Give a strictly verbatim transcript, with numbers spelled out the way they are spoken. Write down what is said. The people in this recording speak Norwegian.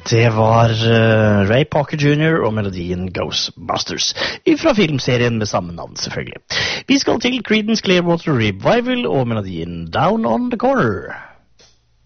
Det var uh, Ray Parker junior og melodien Ghostbusters, fra filmserien med samme navn selvfølgelig. Vi skal til Creedence Clearwater Revival og melodien Down on the Corner.